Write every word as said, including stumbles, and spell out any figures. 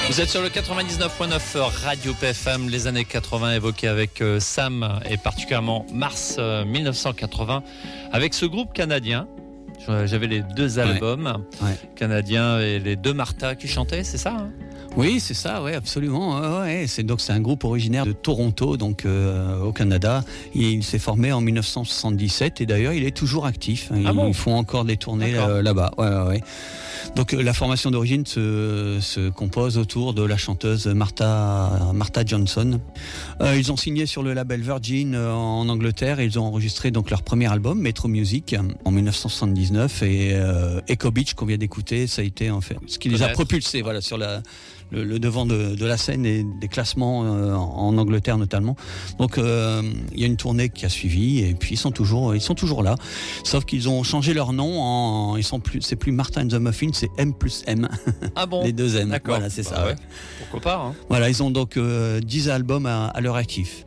Vous êtes sur le quatre-vingt-dix-neuf point neuf Radio P F M, les années quatre-vingts évoquées avec euh, Sam et particulièrement mars euh, dix-neuf cent quatre-vingts avec ce groupe canadien. J'avais les deux albums ouais, ouais. canadiens et les deux Martha qui chantaient, c'est ça hein? Oui, c'est ça, ouais, absolument. Ouais, ouais. C'est donc c'est un groupe originaire de Toronto, donc euh, au Canada. Et il s'est formé en dix-neuf cent soixante-dix-sept et d'ailleurs il est toujours actif. Ils, ah bon ils font encore des tournées euh, là-bas. Ouais, ouais, ouais. Donc euh, la formation d'origine se, se compose autour de la chanteuse Martha Martha Johnson. Euh, ils ont signé sur le label Virgin euh, en Angleterre et ils ont enregistré donc leur premier album Metro Music en dix-neuf cent soixante-dix-neuf et euh, Echo Beach qu'on vient d'écouter, ça a été en fait ce qui les a propulsés, voilà, sur la Le, le devant de, de la scène et des classements euh, en Angleterre notamment. Donc euh, il y a une tournée qui a suivi et puis ils sont toujours ils sont toujours là. Sauf qu'ils ont changé leur nom en ils sont plus c'est plus Martha and the Muffins, c'est M plus M. Ah bon. Les deux M. D'accord. Voilà, c'est bah ça. Ouais. Pourquoi pas hein. Voilà, ils ont donc euh, dix albums à, à leur actif.